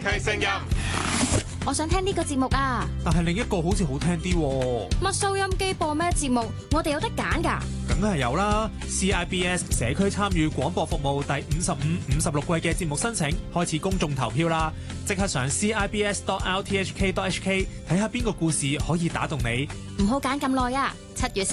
區聲音。 我想聽呢個節目啊， 但係另一個好似好聽啲喎。 乜收音機播咩節目？我哋有得揀㗎。 梗係有啦 ！CIBS 社區參與廣播服務第55、56季嘅節目申請開始公眾投票啦！即刻上 CIBS.RTHK.HK 睇下邊個故事可以打動你。 唔好揀咁耐啊！7月